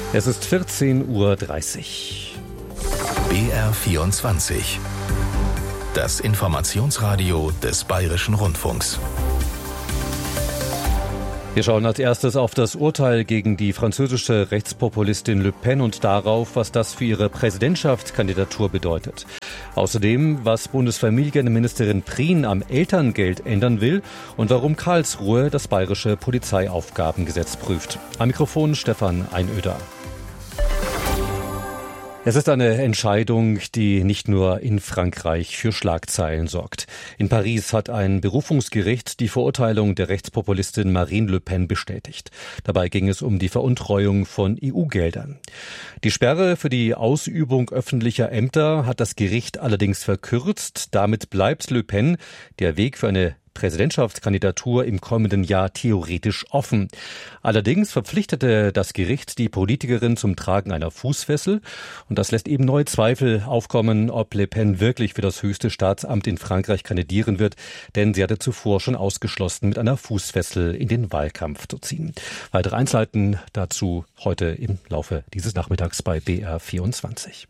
Es ist 14:30 Uhr. BR24. Das Informationsradio des Bayerischen Rundfunks. Wir schauen als erstes auf das Urteil gegen die französische Rechtspopulistin Le Pen und darauf, was das für ihre Präsidentschaftskandidatur bedeutet. Außerdem, was Bundesfamilienministerin Prien am Elterngeld ändern will und warum Karlsruhe das bayerische Polizeiaufgabengesetz prüft. Am Mikrofon Stefan Einöder. Es ist eine Entscheidung, die nicht nur in Frankreich für Schlagzeilen sorgt. In Paris hat ein Berufungsgericht die Verurteilung der Rechtspopulistin Marine Le Pen bestätigt. Dabei ging es um die Veruntreuung von EU-Geldern. Die Sperre für die Ausübung öffentlicher Ämter hat das Gericht allerdings verkürzt. Damit bleibt Le Pen der Weg für eine Präsidentschaftskandidatur im kommenden Jahr theoretisch offen. Allerdings verpflichtete das Gericht die Politikerin zum Tragen einer Fußfessel und das lässt eben neue Zweifel aufkommen, ob Le Pen wirklich für das höchste Staatsamt in Frankreich kandidieren wird, denn sie hatte zuvor schon ausgeschlossen, mit einer Fußfessel in den Wahlkampf zu ziehen. Weitere Einzelheiten dazu heute im Laufe dieses Nachmittags bei BR24.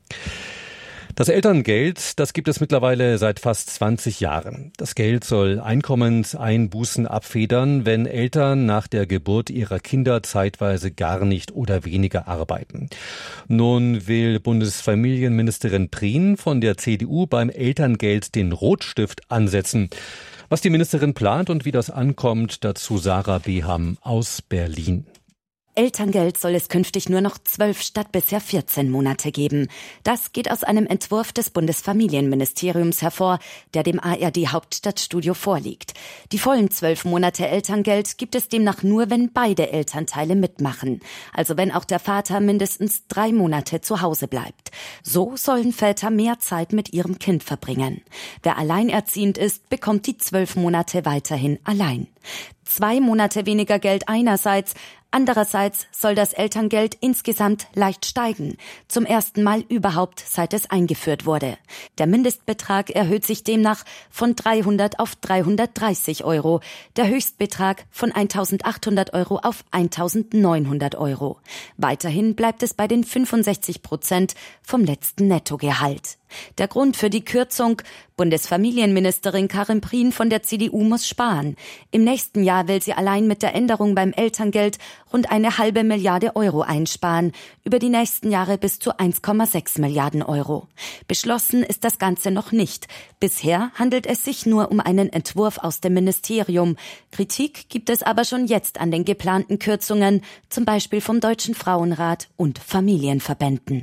Das Elterngeld, das gibt es mittlerweile seit fast 20 Jahren. Das Geld soll Einkommenseinbußen abfedern, wenn Eltern nach der Geburt ihrer Kinder zeitweise gar nicht oder weniger arbeiten. Nun will Bundesfamilienministerin Prien von der CDU beim Elterngeld den Rotstift ansetzen. Was die Ministerin plant und wie das ankommt, dazu Sarah Beham aus Berlin. Elterngeld soll es künftig nur noch 12 statt bisher 14 Monate geben. Das geht aus einem Entwurf des Bundesfamilienministeriums hervor, der dem ARD-Hauptstadtstudio vorliegt. Die vollen 12 Monate Elterngeld gibt es demnach nur, wenn beide Elternteile mitmachen. Also wenn auch der Vater mindestens 3 Monate zu Hause bleibt. So sollen Väter mehr Zeit mit ihrem Kind verbringen. Wer alleinerziehend ist, bekommt die 12 Monate weiterhin allein. 2 Monate weniger Geld einerseits, andererseits soll das Elterngeld insgesamt leicht steigen. Zum ersten Mal überhaupt, seit es eingeführt wurde. Der Mindestbetrag erhöht sich demnach von 300 auf 330 Euro. Der Höchstbetrag von 1.800 Euro auf 1.900 Euro. Weiterhin bleibt es bei den 65% vom letzten Nettogehalt. Der Grund für die Kürzung: Bundesfamilienministerin Karin Prien von der CDU muss sparen. Im nächsten Jahr will sie allein mit der Änderung beim Elterngeld rund 1,5 Milliarde Euro einsparen, über die nächsten Jahre bis zu 1,6 Milliarden Euro. Beschlossen ist das Ganze noch nicht. Bisher handelt es sich nur um einen Entwurf aus dem Ministerium. Kritik gibt es aber schon jetzt an den geplanten Kürzungen, zum Beispiel vom Deutschen Frauenrat und Familienverbänden.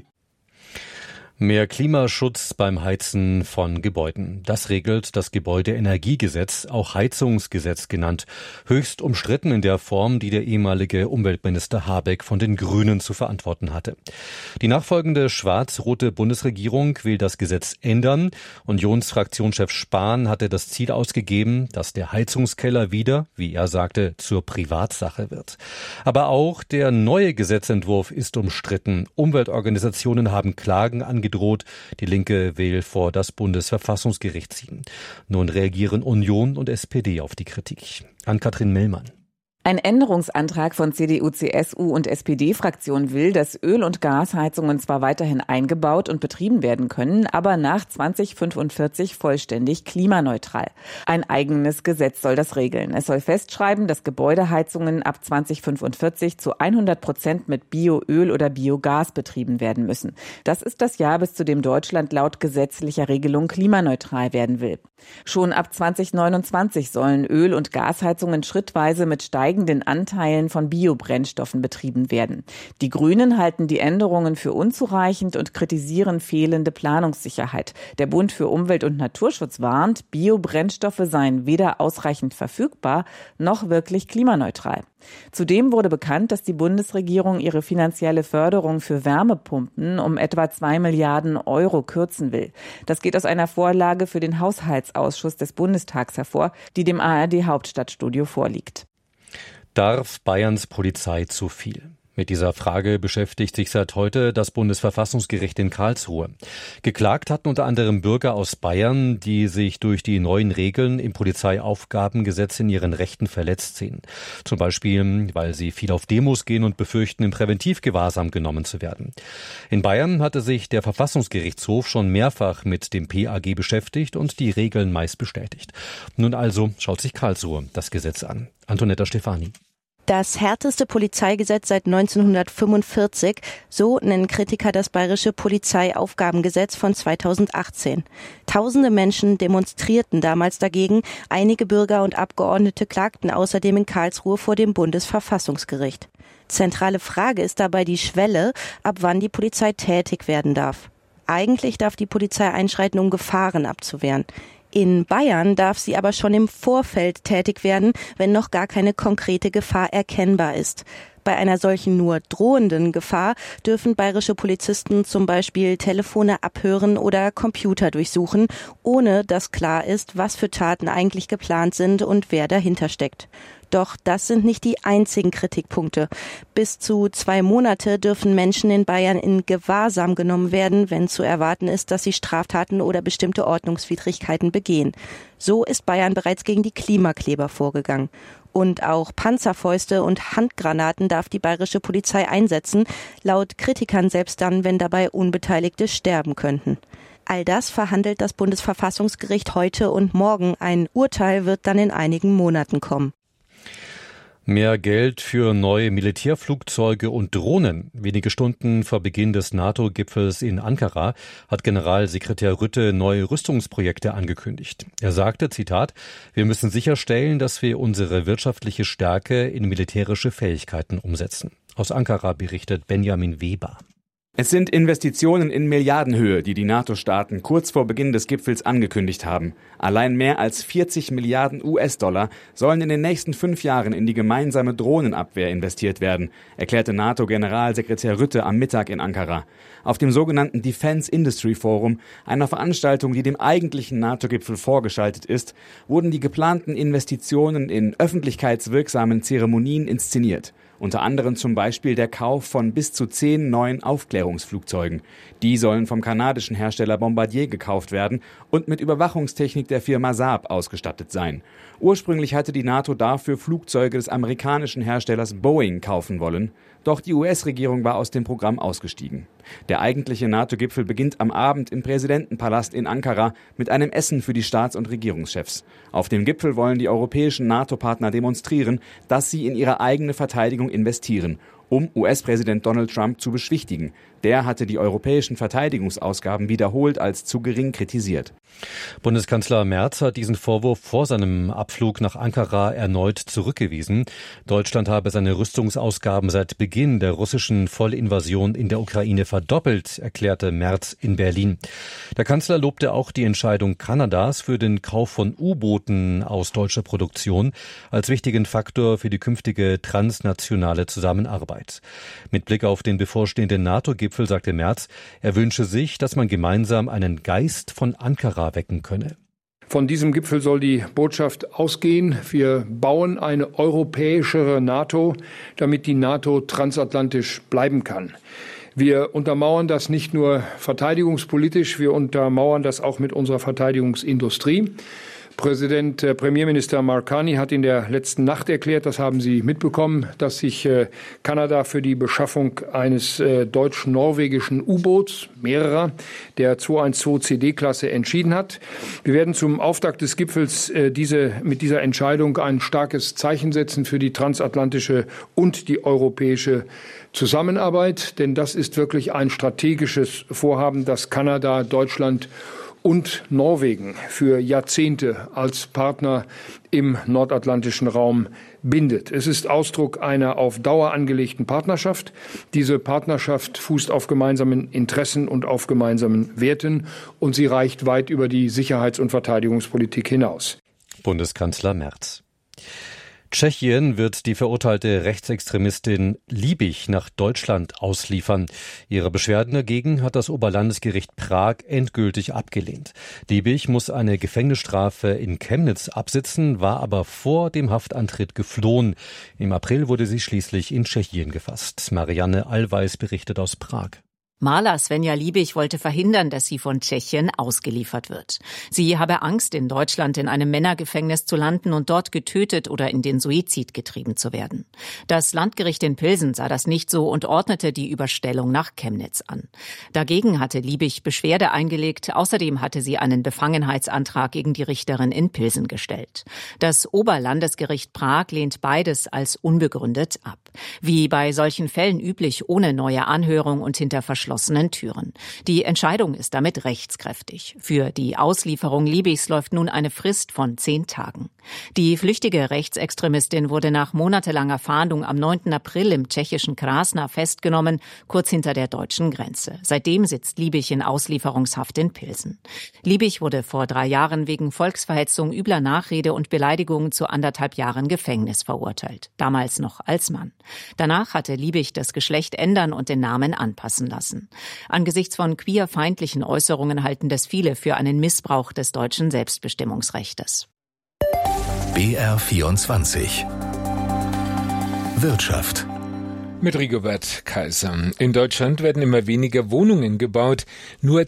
Mehr Klimaschutz beim Heizen von Gebäuden. Das regelt das Gebäudeenergiegesetz, auch Heizungsgesetz genannt. Höchst umstritten in der Form, die der ehemalige Umweltminister Habeck von den Grünen zu verantworten hatte. Die nachfolgende schwarz-rote Bundesregierung will das Gesetz ändern. Unionsfraktionschef Spahn hatte das Ziel ausgegeben, dass der Heizungskeller wieder, wie er sagte, zur Privatsache wird. Aber auch der neue Gesetzentwurf ist umstritten. Umweltorganisationen haben Klagen angedroht. Die Linke will vor das Bundesverfassungsgericht ziehen. Nun reagieren Union und SPD auf die Kritik. Ann-Kathrin Mellmann. Ein Änderungsantrag von CDU, CSU und SPD-Fraktion will, dass Öl- und Gasheizungen zwar weiterhin eingebaut und betrieben werden können, aber nach 2045 vollständig klimaneutral. Ein eigenes Gesetz soll das regeln. Es soll festschreiben, dass Gebäudeheizungen ab 2045 zu 100% mit Bioöl oder Biogas betrieben werden müssen. Das ist das Jahr, bis zu dem Deutschland laut gesetzlicher Regelung klimaneutral werden will. Schon ab 2029 sollen Öl- und Gasheizungen schrittweise mit steigenden Anteilen von Biobrennstoffen betrieben werden. Die Grünen halten die Änderungen für unzureichend und kritisieren fehlende Planungssicherheit. Der Bund für Umwelt und Naturschutz warnt, Biobrennstoffe seien weder ausreichend verfügbar noch wirklich klimaneutral. Zudem wurde bekannt, dass die Bundesregierung ihre finanzielle Förderung für Wärmepumpen um etwa 2 Milliarden Euro kürzen will. Das geht aus einer Vorlage für den Haushaltsausschuss des Bundestags hervor, die dem ARD-Hauptstadtstudio vorliegt. Darf Bayerns Polizei zu viel? Mit dieser Frage beschäftigt sich seit heute das Bundesverfassungsgericht in Karlsruhe. Geklagt hatten unter anderem Bürger aus Bayern, die sich durch die neuen Regeln im Polizeiaufgabengesetz in ihren Rechten verletzt sehen. Zum Beispiel, weil sie viel auf Demos gehen und befürchten, in Präventivgewahrsam genommen zu werden. In Bayern hatte sich der Verfassungsgerichtshof schon mehrfach mit dem PAG beschäftigt und die Regeln meist bestätigt. Nun also schaut sich Karlsruhe das Gesetz an. Antonetta Stefani. Das härteste Polizeigesetz seit 1945, so nennen Kritiker das bayerische Polizeiaufgabengesetz von 2018. Tausende Menschen demonstrierten damals dagegen, einige Bürger und Abgeordnete klagten außerdem in Karlsruhe vor dem Bundesverfassungsgericht. Zentrale Frage ist dabei die Schwelle, ab wann die Polizei tätig werden darf. Eigentlich darf die Polizei einschreiten, um Gefahren abzuwehren. In Bayern darf sie aber schon im Vorfeld tätig werden, wenn noch gar keine konkrete Gefahr erkennbar ist. Bei einer solchen nur drohenden Gefahr dürfen bayerische Polizisten zum Beispiel Telefone abhören oder Computer durchsuchen, ohne dass klar ist, was für Taten eigentlich geplant sind und wer dahinter steckt. Doch das sind nicht die einzigen Kritikpunkte. Bis zu 2 Monate dürfen Menschen in Bayern in Gewahrsam genommen werden, wenn zu erwarten ist, dass sie Straftaten oder bestimmte Ordnungswidrigkeiten begehen. So ist Bayern bereits gegen die Klimakleber vorgegangen. Und auch Panzerfäuste und Handgranaten darf die bayerische Polizei einsetzen, laut Kritikern selbst dann, wenn dabei Unbeteiligte sterben könnten. All das verhandelt das Bundesverfassungsgericht heute und morgen. Ein Urteil wird dann in einigen Monaten kommen. Mehr Geld für neue Militärflugzeuge und Drohnen. Wenige Stunden vor Beginn des NATO-Gipfels in Ankara hat Generalsekretär Rutte neue Rüstungsprojekte angekündigt. Er sagte, Zitat, wir müssen sicherstellen, dass wir unsere wirtschaftliche Stärke in militärische Fähigkeiten umsetzen. Aus Ankara berichtet Benjamin Weber. Es sind Investitionen in Milliardenhöhe, die die NATO-Staaten kurz vor Beginn des Gipfels angekündigt haben. Allein mehr als 40 Milliarden US-Dollar sollen in den nächsten 5 Jahren in die gemeinsame Drohnenabwehr investiert werden, erklärte NATO-Generalsekretär Rutte am Mittag in Ankara. Auf dem sogenannten Defense Industry Forum, einer Veranstaltung, die dem eigentlichen NATO-Gipfel vorgeschaltet ist, wurden die geplanten Investitionen in öffentlichkeitswirksamen Zeremonien inszeniert. Unter anderem zum Beispiel der Kauf von bis zu 10 neuen Aufklärungsflugzeugen. Die sollen vom kanadischen Hersteller Bombardier gekauft werden und mit Überwachungstechnik der Firma Saab ausgestattet sein. Ursprünglich hatte die NATO dafür Flugzeuge des amerikanischen Herstellers Boeing kaufen wollen. Doch die US-Regierung war aus dem Programm ausgestiegen. Der eigentliche NATO-Gipfel beginnt am Abend im Präsidentenpalast in Ankara mit einem Essen für die Staats- und Regierungschefs. Auf dem Gipfel wollen die europäischen NATO-Partner demonstrieren, dass sie in ihre eigene Verteidigung investieren, um US-Präsident Donald Trump zu beschwichtigen. Der hatte die europäischen Verteidigungsausgaben wiederholt als zu gering kritisiert. Bundeskanzler Merz hat diesen Vorwurf vor seinem Abflug nach Ankara erneut zurückgewiesen. Deutschland habe seine Rüstungsausgaben seit Beginn der russischen Vollinvasion in der Ukraine verdoppelt, erklärte Merz in Berlin. Der Kanzler lobte auch die Entscheidung Kanadas für den Kauf von U-Booten aus deutscher Produktion als wichtigen Faktor für die künftige transnationale Zusammenarbeit. Mit Blick auf den bevorstehenden NATO-Gipfel sagte Merz, er wünsche sich, dass man gemeinsam einen Geist von Ankara wecken könne. Von diesem Gipfel soll die Botschaft ausgehen, wir bauen eine europäischere NATO, damit die NATO transatlantisch bleiben kann. Wir untermauern das nicht nur verteidigungspolitisch, wir untermauern das auch mit unserer Verteidigungsindustrie. Premierminister Mark Carney hat in der letzten Nacht erklärt, das haben Sie mitbekommen, dass sich Kanada für die Beschaffung eines deutsch-norwegischen U-Boots, mehrerer, der 212 CD-Klasse entschieden hat. Wir werden zum Auftakt des Gipfels mit dieser Entscheidung ein starkes Zeichen setzen für die transatlantische und die europäische Zusammenarbeit, denn das ist wirklich ein strategisches Vorhaben, das Kanada, Deutschland und Norwegen für Jahrzehnte als Partner im nordatlantischen Raum bindet. Es ist Ausdruck einer auf Dauer angelegten Partnerschaft. Diese Partnerschaft fußt auf gemeinsamen Interessen und auf gemeinsamen Werten und sie reicht weit über die Sicherheits- und Verteidigungspolitik hinaus. Bundeskanzler Merz. Tschechien wird die verurteilte Rechtsextremistin Liebig nach Deutschland ausliefern. Ihre Beschwerden dagegen hat das Oberlandesgericht Prag endgültig abgelehnt. Liebig muss eine Gefängnisstrafe in Chemnitz absitzen, war aber vor dem Haftantritt geflohen. Im April wurde sie schließlich in Tschechien gefasst. Marianne Allweis berichtet aus Prag. Maler Svenja Liebig wollte verhindern, dass sie von Tschechien ausgeliefert wird. Sie habe Angst, in Deutschland in einem Männergefängnis zu landen und dort getötet oder in den Suizid getrieben zu werden. Das Landgericht in Pilsen sah das nicht so und ordnete die Überstellung nach Chemnitz an. Dagegen hatte Liebig Beschwerde eingelegt. Außerdem hatte sie einen Befangenheitsantrag gegen die Richterin in Pilsen gestellt. Das Oberlandesgericht Prag lehnt beides als unbegründet ab. Wie bei solchen Fällen üblich, ohne neue Anhörung und hinter verschlossenen Türen. Die Entscheidung ist damit rechtskräftig. Für die Auslieferung Liebigs läuft nun eine Frist von 10 Tagen. Die flüchtige Rechtsextremistin wurde nach monatelanger Fahndung am 9. April im tschechischen Krasna festgenommen, kurz hinter der deutschen Grenze. Seitdem sitzt Liebig in Auslieferungshaft in Pilsen. Liebig wurde vor 3 Jahren wegen Volksverhetzung, übler Nachrede und Beleidigung zu 1,5 Jahren Gefängnis verurteilt. Damals noch als Mann. Danach hatte Liebig das Geschlecht ändern und den Namen anpassen lassen. Angesichts von queerfeindlichen Äußerungen halten das viele für einen Missbrauch des deutschen Selbstbestimmungsrechtes. BR24 Wirtschaft. Mit Rigobert Kaiser. In Deutschland werden immer weniger Wohnungen gebaut. Nur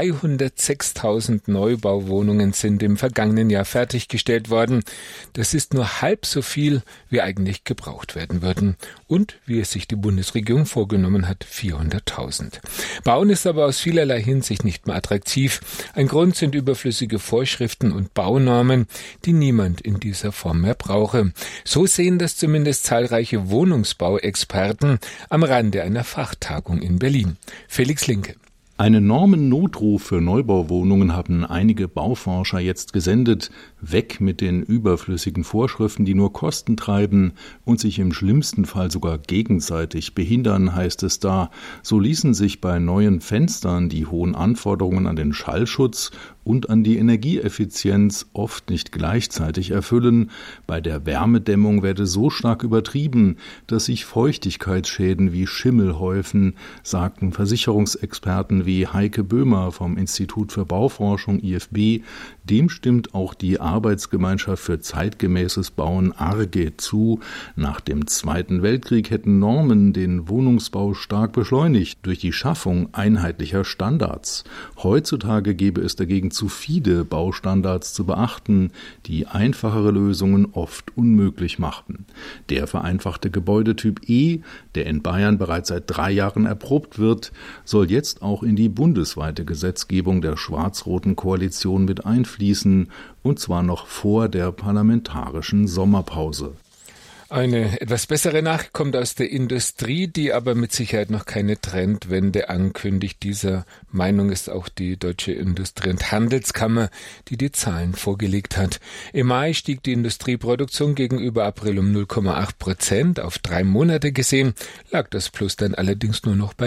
206.000 Neubauwohnungen sind im vergangenen Jahr fertiggestellt worden. Das ist nur halb so viel, wie eigentlich gebraucht werden würden. Und wie es sich die Bundesregierung vorgenommen hat, 400.000. Bauen ist aber aus vielerlei Hinsicht nicht mehr attraktiv. Ein Grund sind überflüssige Vorschriften und Baunormen, die niemand in dieser Form mehr brauche. So sehen das zumindest zahlreiche Wohnungsbauexperten am Rande einer Fachtagung in Berlin. Felix Linke. Einen Normennotruf für Neubauwohnungen haben einige Bauforscher jetzt gesendet. Weg mit den überflüssigen Vorschriften, die nur Kosten treiben und sich im schlimmsten Fall sogar gegenseitig behindern, heißt es da. So ließen sich bei neuen Fenstern die hohen Anforderungen an den Schallschutz und an die Energieeffizienz oft nicht gleichzeitig erfüllen. Bei der Wärmedämmung werde so stark übertrieben, dass sich Feuchtigkeitsschäden wie Schimmel häufen, sagten Versicherungsexperten wie Heike Böhmer vom Institut für Bauforschung IFB. Dem stimmt auch die Arbeitsgemeinschaft für zeitgemäßes Bauen ARGE zu. Nach dem Zweiten Weltkrieg hätten Normen den Wohnungsbau stark beschleunigt durch die Schaffung einheitlicher Standards. Heutzutage gäbe es dagegen zu viele Baustandards zu beachten, die einfachere Lösungen oft unmöglich machten. Der vereinfachte Gebäudetyp E, der in Bayern bereits seit 3 Jahren erprobt wird, soll jetzt auch in die bundesweite Gesetzgebung der schwarz-roten Koalition mit einfließen, und zwar noch vor der parlamentarischen Sommerpause. Eine etwas bessere Nachricht kommt aus der Industrie, die aber mit Sicherheit noch keine Trendwende ankündigt. Dieser Meinung ist auch die Deutsche Industrie- und Handelskammer, die die Zahlen vorgelegt hat. Im Mai stieg die Industrieproduktion gegenüber April um 0,8%. Auf 3 Monate gesehen lag das Plus dann allerdings nur noch bei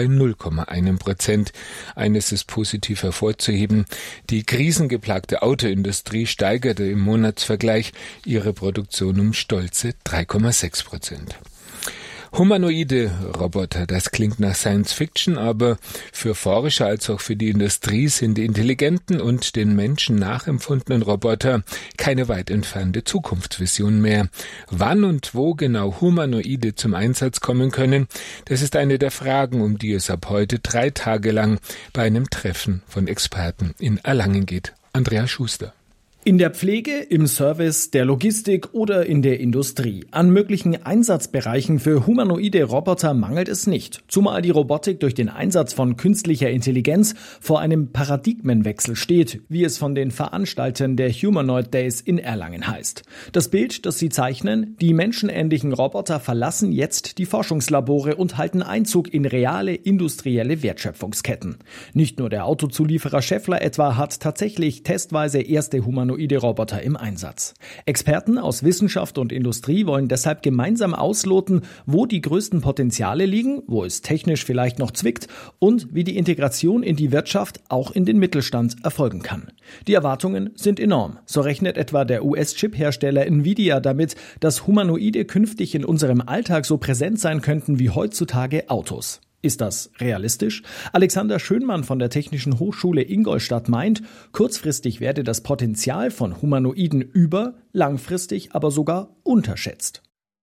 0,1%. Eines ist positiv hervorzuheben. Die krisengeplagte Autoindustrie steigerte im Monatsvergleich ihre Produktion um stolze 3,6%. Humanoide Roboter, das klingt nach Science Fiction, aber für Forscher als auch für die Industrie sind die intelligenten und den Menschen nachempfundenen Roboter keine weit entfernte Zukunftsvision mehr. Wann und wo genau Humanoide zum Einsatz kommen können, das ist eine der Fragen, um die es ab heute 3 Tage lang bei einem Treffen von Experten in Erlangen geht. Andreas Schuster. In der Pflege, im Service, der Logistik oder in der Industrie. An möglichen Einsatzbereichen für humanoide Roboter mangelt es nicht. Zumal die Robotik durch den Einsatz von künstlicher Intelligenz vor einem Paradigmenwechsel steht, wie es von den Veranstaltern der Humanoid Days in Erlangen heißt. Das Bild, das sie zeichnen, die menschenähnlichen Roboter verlassen jetzt die Forschungslabore und halten Einzug in reale industrielle Wertschöpfungsketten. Nicht nur der Autozulieferer Schaeffler etwa hat tatsächlich testweise erste humanoide humanoide Roboter im Einsatz. Experten aus Wissenschaft und Industrie wollen deshalb gemeinsam ausloten, wo die größten Potenziale liegen, wo es technisch vielleicht noch zwickt und wie die Integration in die Wirtschaft, auch in den Mittelstand, erfolgen kann. Die Erwartungen sind enorm. So rechnet etwa der US-Chip-Hersteller Nvidia damit, dass Humanoide künftig in unserem Alltag so präsent sein könnten wie heutzutage Autos. Ist das realistisch? Alexander Schönmann von der Technischen Hochschule Ingolstadt meint, kurzfristig werde das Potenzial von Humanoiden langfristig aber sogar unterschätzt.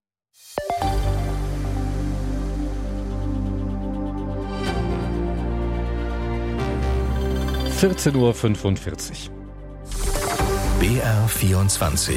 (14:45 Uhr). BR24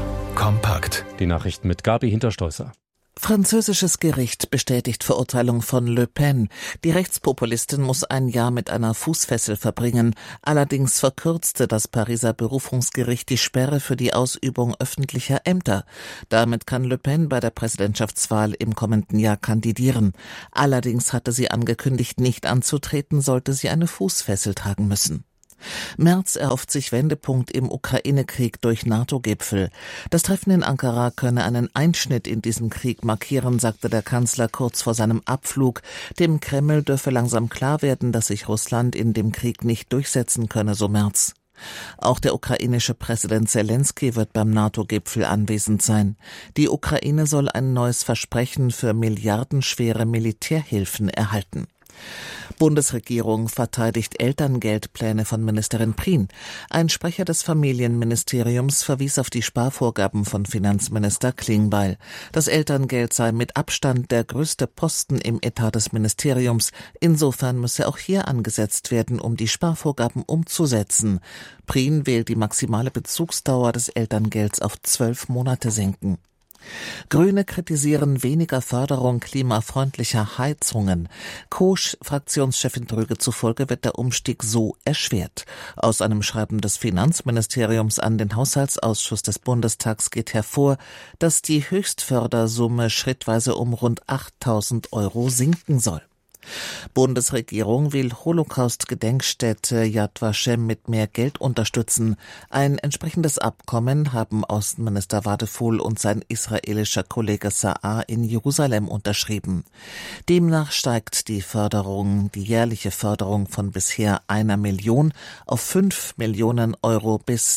Kompakt. Die Nachrichten mit Gabi Hinterstoßer. Französisches Gericht bestätigt Verurteilung von Le Pen. Die Rechtspopulistin muss ein Jahr mit einer Fußfessel verbringen. Allerdings verkürzte das Pariser Berufungsgericht die Sperre für die Ausübung öffentlicher Ämter. Damit kann Le Pen bei der Präsidentschaftswahl im kommenden Jahr kandidieren. Allerdings hatte sie angekündigt, nicht anzutreten, sollte sie eine Fußfessel tragen müssen. Merz erhofft sich Wendepunkt im Ukraine-Krieg durch NATO-Gipfel. Das Treffen in Ankara könne einen Einschnitt in diesem Krieg markieren, sagte der Kanzler kurz vor seinem Abflug. Dem Kreml dürfe langsam klar werden, dass sich Russland in dem Krieg nicht durchsetzen könne, so Merz. Auch der ukrainische Präsident Zelensky wird beim NATO-Gipfel anwesend sein. Die Ukraine soll ein neues Versprechen für milliardenschwere Militärhilfen erhalten. Bundesregierung verteidigt Elterngeldpläne von Ministerin Prien. Ein Sprecher des Familienministeriums verwies auf die Sparvorgaben von Finanzminister Klingbeil. Das Elterngeld sei mit Abstand der größte Posten im Etat des Ministeriums. Insofern müsse auch hier angesetzt werden, um die Sparvorgaben umzusetzen. Prien will die maximale Bezugsdauer des Elterngelds auf 12 Monate senken. Grüne kritisieren weniger Förderung klimafreundlicher Heizungen. Fraktionschefin Dröge zufolge wird der Umstieg so erschwert. Aus einem Schreiben des Finanzministeriums an den Haushaltsausschuss des Bundestags geht hervor, dass die Höchstfördersumme schrittweise um rund 8.000 € sinken soll. Bundesregierung will Holocaust-Gedenkstätte Yad Vashem mit mehr Geld unterstützen. Ein entsprechendes Abkommen haben Außenminister Wadephul und sein israelischer Kollege Saar in Jerusalem unterschrieben. Demnach steigt die jährliche Förderung von bisher 1 Million auf 5 Millionen € bis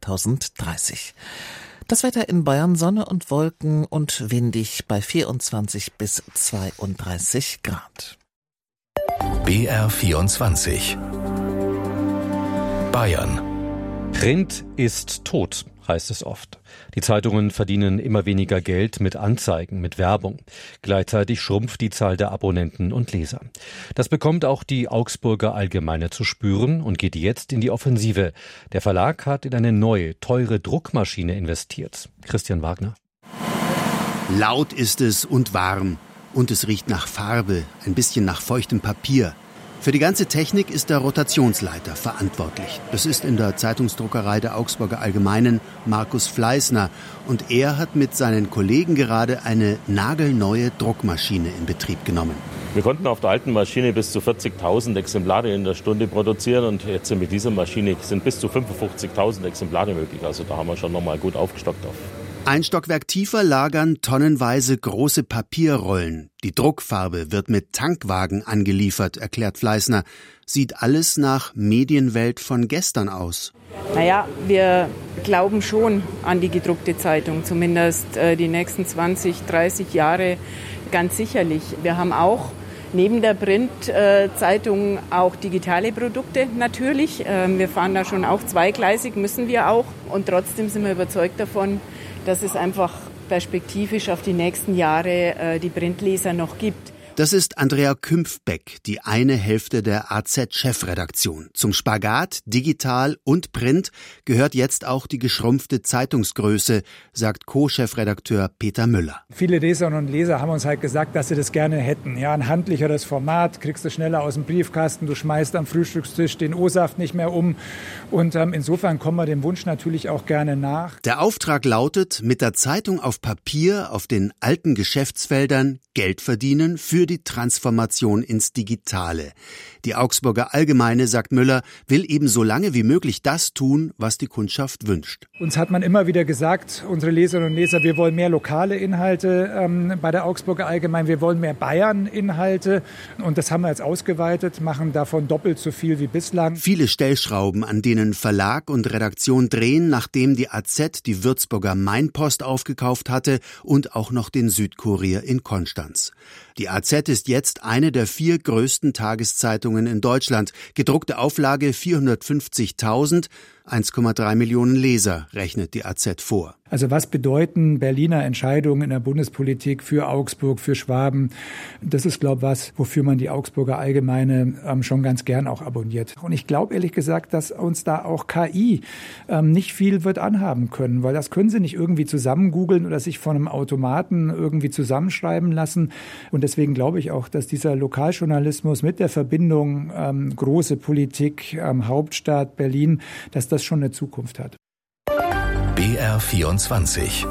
2030. Das Wetter in Bayern: Sonne und Wolken und windig bei 24 bis 32 Grad. BR24 Bayern. Print ist tot, heißt es oft. Die Zeitungen verdienen immer weniger Geld mit Anzeigen, mit Werbung. Gleichzeitig schrumpft die Zahl der Abonnenten und Leser. Das bekommt auch die Augsburger Allgemeine zu spüren und geht jetzt in die Offensive. Der Verlag hat in eine neue, teure Druckmaschine investiert. Christian Wagner. Laut ist es und warm. Und es riecht nach Farbe, ein bisschen nach feuchtem Papier. Für die ganze Technik ist der Rotationsleiter verantwortlich. Das ist in der Zeitungsdruckerei der Augsburger Allgemeinen Markus Fleißner. Und er hat mit seinen Kollegen gerade eine nagelneue Druckmaschine in Betrieb genommen. Wir konnten auf der alten Maschine bis zu 40.000 Exemplare in der Stunde produzieren. Und jetzt mit dieser Maschine sind bis zu 55.000 Exemplare möglich. Also da haben wir schon nochmal gut aufgestockt auf. Ein Stockwerk tiefer lagern tonnenweise große Papierrollen. Die Druckfarbe wird mit Tankwagen angeliefert, erklärt Fleißner. Sieht alles nach Medienwelt von gestern aus. Naja, wir glauben schon an die gedruckte Zeitung, zumindest die nächsten 20, 30 Jahre ganz sicherlich. Wir haben auch neben der Printzeitung auch digitale Produkte natürlich. Wir fahren da schon auch zweigleisig, müssen wir auch. Und trotzdem sind wir überzeugt davon, dass es einfach perspektivisch auf die nächsten Jahre die Printleser noch gibt. Das ist Andrea Kümpfbeck, die eine Hälfte der AZ-Chefredaktion. Zum Spagat, digital und Print gehört jetzt auch die geschrumpfte Zeitungsgröße, sagt Co-Chefredakteur Peter Müller. Viele Leserinnen und Leser haben uns halt gesagt, dass sie das gerne hätten. Ja, ein handlicheres Format, kriegst du schneller aus dem Briefkasten, du schmeißt am Frühstückstisch den O-Saft nicht mehr um. Und insofern kommen wir dem Wunsch natürlich auch gerne nach. Der Auftrag lautet, mit der Zeitung auf Papier auf den alten Geschäftsfeldern Geld verdienen für für die Transformation ins Digitale. Die Augsburger Allgemeine, sagt Müller, will eben so lange wie möglich das tun, was die Kundschaft wünscht. Uns hat man immer wieder gesagt, unsere Leserinnen und Leser, wir wollen mehr lokale Inhalte bei der Augsburger Allgemeine, wir wollen mehr Bayern-Inhalte. Und das haben wir jetzt ausgeweitet, machen davon doppelt so viel wie bislang. Viele Stellschrauben, an denen Verlag und Redaktion drehen, nachdem die AZ die Würzburger Mainpost aufgekauft hatte und auch noch den Südkurier in Konstanz. Die AZ ist jetzt eine der 4 größten Tageszeitungen in Deutschland. Gedruckte Auflage 450.000, 1,3 Millionen Leser, rechnet die AZ vor. Also was bedeuten Berliner Entscheidungen in der Bundespolitik für Augsburg, für Schwaben? Das ist, glaube ich, was, wofür man die Augsburger Allgemeine schon ganz gern auch abonniert. Und ich glaube ehrlich gesagt, dass uns da auch KI nicht viel wird anhaben können, weil das können sie nicht irgendwie zusammen googeln oder sich von einem Automaten irgendwie zusammenschreiben lassen. Und deswegen glaube ich auch, dass dieser Lokaljournalismus mit der Verbindung große Politik, Hauptstadt Berlin, dass das schon eine Zukunft hat. BR24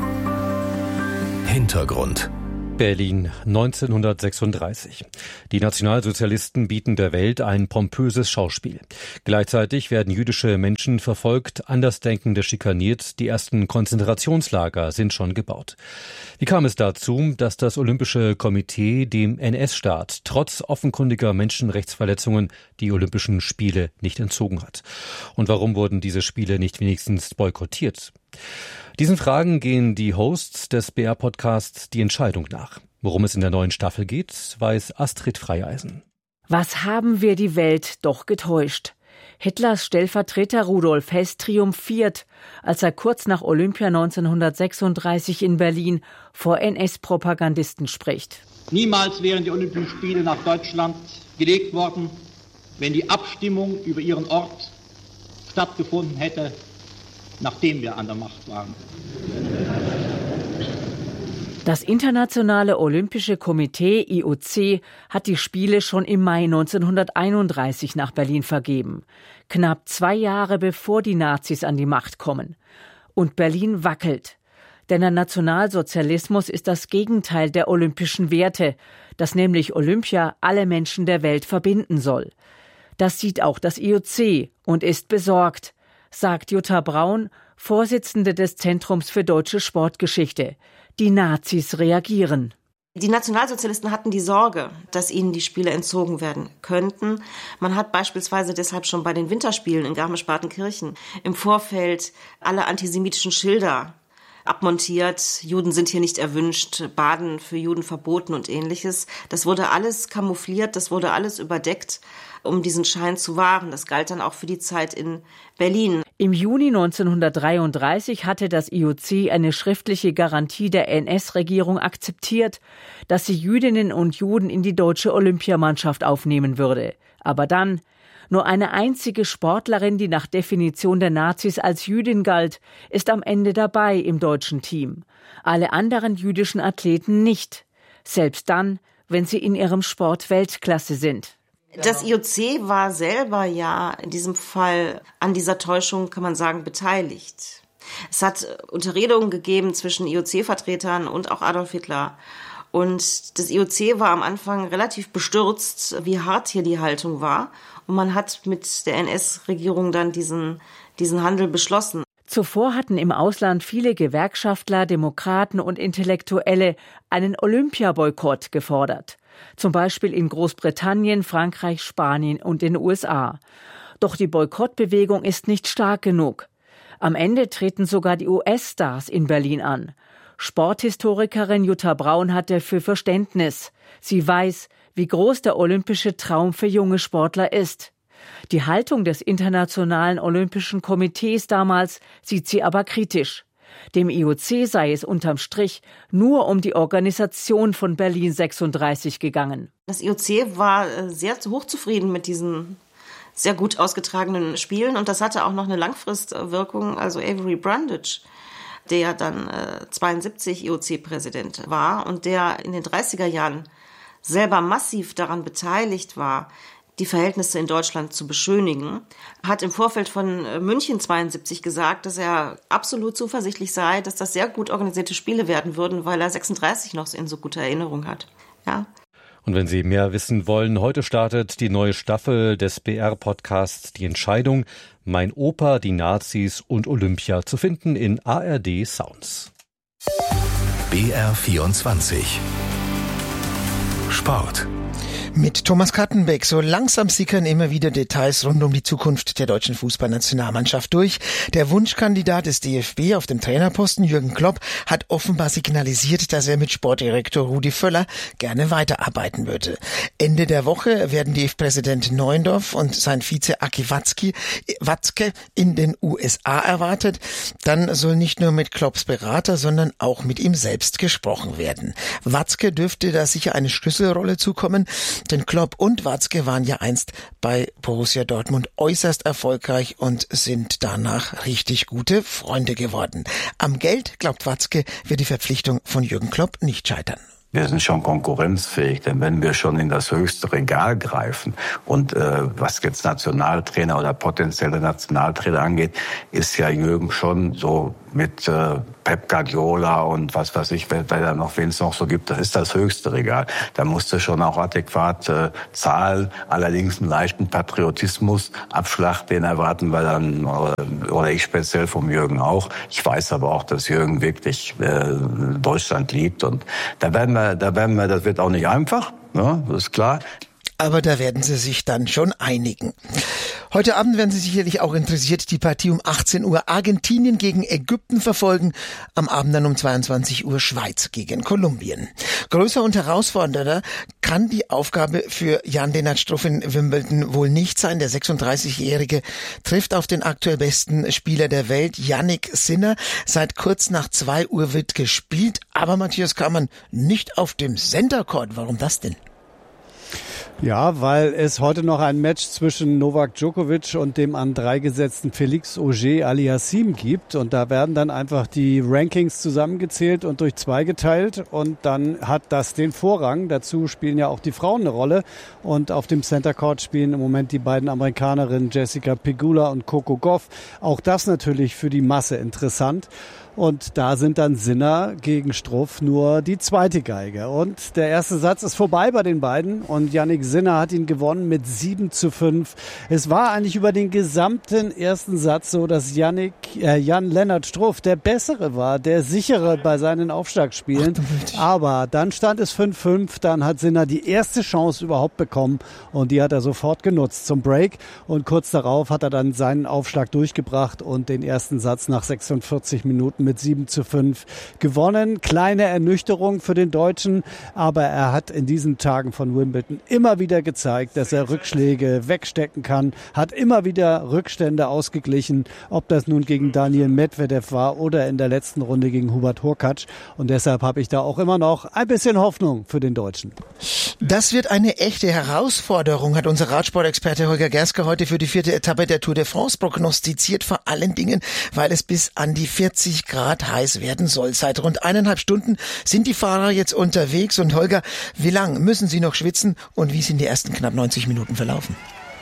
Hintergrund Berlin 1936. Die Nationalsozialisten bieten der Welt ein pompöses Schauspiel. Gleichzeitig werden jüdische Menschen verfolgt, Andersdenkende schikaniert, die ersten Konzentrationslager sind schon gebaut. Wie kam es dazu, dass das Olympische Komitee dem NS-Staat trotz offenkundiger Menschenrechtsverletzungen die Olympischen Spiele nicht entzogen hat? Und warum wurden diese Spiele nicht wenigstens boykottiert? Diesen Fragen gehen die Hosts des BR-Podcasts Die Entscheidung nach. Worum es in der neuen Staffel geht, weiß Astrid Freieisen. Was haben wir die Welt doch getäuscht? Hitlers Stellvertreter Rudolf Hess triumphiert, als er kurz nach Olympia 1936 in Berlin vor NS-Propagandisten spricht. Niemals wären die Olympischen Spiele nach Deutschland gelegt worden, wenn die Abstimmung über ihren Ort stattgefunden hätte, nachdem wir an der Macht waren. Das Internationale Olympische Komitee IOC hat die Spiele schon im Mai 1931 nach Berlin vergeben. Knapp 2 Jahre bevor die Nazis an die Macht kommen. Und Berlin wackelt. Denn der Nationalsozialismus ist das Gegenteil der olympischen Werte, dass nämlich Olympia alle Menschen der Welt verbinden soll. Das sieht auch das IOC und ist besorgt, sagt Jutta Braun, Vorsitzende des Zentrums für deutsche Sportgeschichte. Die Nazis reagieren. Die Nationalsozialisten hatten die Sorge, dass ihnen die Spiele entzogen werden könnten. Man hat beispielsweise deshalb schon bei den Winterspielen in Garmisch-Partenkirchen im Vorfeld alle antisemitischen Schilder abmontiert. Juden sind hier nicht erwünscht, Baden für Juden verboten und Ähnliches. Das wurde alles kamoufliert, das wurde alles überdeckt, um diesen Schein zu wahren. Das galt dann auch für die Zeit in Berlin. Im Juni 1933 hatte das IOC eine schriftliche Garantie der NS-Regierung akzeptiert, dass sie Jüdinnen und Juden in die deutsche Olympiamannschaft aufnehmen würde. Aber dann nur eine einzige Sportlerin, die nach Definition der Nazis als Jüdin galt, ist am Ende dabei im deutschen Team. Alle anderen jüdischen Athleten nicht. Selbst dann, wenn sie in ihrem Sport Weltklasse sind. Das IOC war selber ja in diesem Fall an dieser Täuschung, kann man sagen, beteiligt. Es hat Unterredungen gegeben zwischen IOC-Vertretern und auch Adolf Hitler. Und das IOC war am Anfang relativ bestürzt, wie hart hier die Haltung war. Und man hat mit der NS-Regierung dann diesen Handel beschlossen. Zuvor hatten im Ausland viele Gewerkschaftler, Demokraten und Intellektuelle einen Olympiaboykott gefordert. Zum Beispiel in Großbritannien, Frankreich, Spanien und den USA. Doch die Boykottbewegung ist nicht stark genug. Am Ende treten sogar die US-Stars in Berlin an. Sporthistorikerin Jutta Braun hat dafür Verständnis. Sie weiß, wie groß der olympische Traum für junge Sportler ist. Die Haltung des Internationalen Olympischen Komitees damals sieht sie aber kritisch. Dem IOC sei es unterm Strich nur um die Organisation von Berlin 36 gegangen. Das IOC war sehr hochzufrieden mit diesen sehr gut ausgetragenen Spielen und das hatte auch noch eine Langfristwirkung. Also Avery Brundage, der dann 72 IOC-Präsident war und der in den 30er Jahren selber massiv daran beteiligt war, die Verhältnisse in Deutschland zu beschönigen, hat im Vorfeld von München 72 gesagt, dass er absolut zuversichtlich sei, dass das sehr gut organisierte Spiele werden würden, weil er 36 noch in so guter Erinnerung hat. Ja. Und wenn Sie mehr wissen wollen, heute startet die neue Staffel des BR-Podcasts Die Entscheidung. Mein Opa, die Nazis und Olympia zu finden in ARD Sounds. BR24 Sport. Mit Thomas Kattenbeck. So langsam sickern immer wieder Details rund um die Zukunft der deutschen Fußballnationalmannschaft durch. Der Wunschkandidat des DFB auf dem Trainerposten, Jürgen Klopp, hat offenbar signalisiert, dass er mit Sportdirektor Rudi Völler gerne weiterarbeiten würde. Ende der Woche werden DFB-Präsident Neuendorf und sein Vize Aki Watzke in den USA erwartet. Dann soll nicht nur mit Klopps Berater, sondern auch mit ihm selbst gesprochen werden. Watzke dürfte da sicher eine Schlüsselrolle zukommen. Denn Klopp und Watzke waren ja einst bei Borussia Dortmund äußerst erfolgreich und sind danach richtig gute Freunde geworden. Am Geld, glaubt Watzke, wird die Verpflichtung von Jürgen Klopp nicht scheitern. Wir sind schon konkurrenzfähig, denn wenn wir schon in das höchste Regal greifen und was jetzt Nationaltrainer oder potenzielle Nationaltrainer angeht, ist ja Jürgen schon so mit Pep Guardiola und was weiß ich, wen es noch so gibt, das ist das höchste Regal. Da musst du schon auch adäquat zahlen, allerdings einen leichten Patriotismus, Abschlag, den erwarten wir dann, oder ich speziell vom Jürgen auch. Ich weiß aber auch, dass Jürgen wirklich Deutschland liebt und da werden wir, das wird auch nicht einfach, ne, das ist klar. Aber da werden sie sich dann schon einigen. Heute Abend werden Sie sicherlich auch interessiert die Partie um 18 Uhr Argentinien gegen Ägypten verfolgen. Am Abend dann um 22 Uhr Schweiz gegen Kolumbien. Größer und herausfordernder kann die Aufgabe für Jan-Lennart Struff in Wimbledon wohl nicht sein. Der 36-Jährige trifft auf den aktuell besten Spieler der Welt, Jannik Sinner. Seit kurz nach 2 Uhr wird gespielt, aber Matthias Kammann nicht auf dem Center Court. Warum das denn? Ja, weil es heute noch ein Match zwischen Novak Djokovic und dem an 3 gesetzten Felix Auger-Aliassime gibt. Und da werden dann einfach die Rankings zusammengezählt und durch 2 geteilt. Und dann hat das den Vorrang. Dazu spielen ja auch die Frauen eine Rolle. Und auf dem Center Court spielen im Moment die beiden Amerikanerinnen Jessica Pegula und Coco Gauff. Auch das natürlich für die Masse interessant. Und da sind dann Sinner gegen Struff nur die zweite Geige. Und der erste Satz ist vorbei bei den beiden. Und Jannik Sinner hat ihn gewonnen mit 7:5. Es war eigentlich über den gesamten ersten Satz so, dass Jan-Lennart Struff der Bessere war, der Sichere bei seinen Aufschlagspielen. Aber dann stand es 5:5. Dann hat Sinner die erste Chance überhaupt bekommen. Und die hat er sofort genutzt zum Break. Und kurz darauf hat er dann seinen Aufschlag durchgebracht und den ersten Satz nach 46 Minuten mit 7:5 gewonnen. Kleine Ernüchterung für den Deutschen, aber er hat in diesen Tagen von Wimbledon immer wieder gezeigt, dass er Rückschläge wegstecken kann, hat immer wieder Rückstände ausgeglichen, ob das nun gegen Daniil Medvedev war oder in der letzten Runde gegen Hubert Hurkacz. Und deshalb habe ich da auch immer noch ein bisschen Hoffnung für den Deutschen. Das wird eine echte Herausforderung, hat unser Radsportexperte Holger Gerske heute für die 4. Etappe der Tour de France prognostiziert, vor allen Dingen, weil es bis an die 40 Grad heiß werden soll. Seit rund 1,5 Stunden sind die Fahrer jetzt unterwegs. Und Holger, wie lang müssen sie noch schwitzen und wie sind die ersten knapp 90 Minuten verlaufen?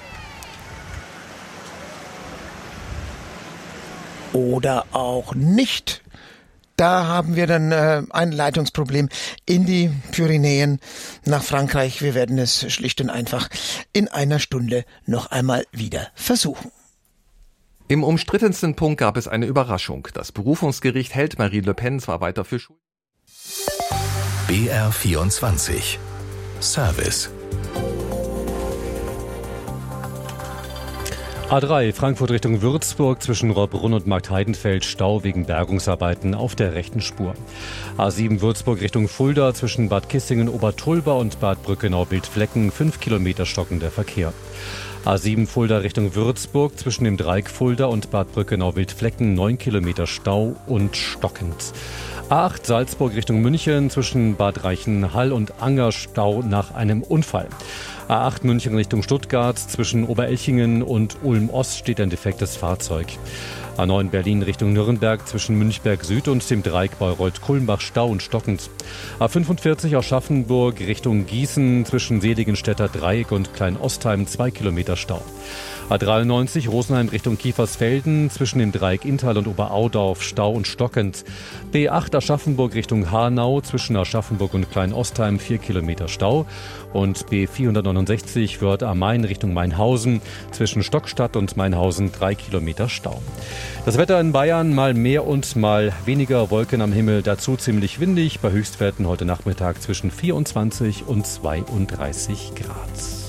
Oder auch nicht. Da haben wir dann ein Leitungsproblem in die Pyrenäen nach Frankreich. Wir werden es schlicht und einfach in einer Stunde noch einmal wieder versuchen. Im umstrittensten Punkt gab es eine Überraschung. Das Berufungsgericht hält Marine Le Pen zwar weiter für schuldig. BR24 Service. A3 Frankfurt Richtung Würzburg zwischen Rohrbrunn und Marktheidenfeld Stau wegen Bergungsarbeiten auf der rechten Spur. A7 Würzburg Richtung Fulda zwischen Bad Kissingen, Obertulba und Bad Brückenau-Wildflecken 5 Kilometer stockender Verkehr. A7 Fulda Richtung Würzburg zwischen dem Dreieck Fulda und Bad Brückenau-Wildflecken 9 Kilometer Stau und stockend. A8 Salzburg Richtung München zwischen Bad Reichenhall und Anger Stau nach einem Unfall. A8 München Richtung Stuttgart. Zwischen Oberelchingen und Ulm-Ost steht ein defektes Fahrzeug. A9 Berlin Richtung Nürnberg zwischen Münchberg Süd und dem Dreieck Bayreuth-Kulmbach Stau und stockend. A45 Aschaffenburg Richtung Gießen zwischen Seligenstädter Dreieck und Klein-Ostheim 2 Kilometer Stau. A93 Rosenheim Richtung Kiefersfelden zwischen dem Dreieck Inntal und Oberaudorf Stau und stockend. B8 Aschaffenburg Richtung Hanau zwischen Aschaffenburg und Klein-Ostheim 4 Kilometer Stau. Und B469 Wörth am Main Richtung Mainhausen zwischen Stockstadt und Mainhausen 3 Kilometer Stau. Das Wetter in Bayern, mal mehr und mal weniger Wolken am Himmel, dazu ziemlich windig, bei Höchstwerten heute Nachmittag zwischen 24 und 32 Grad.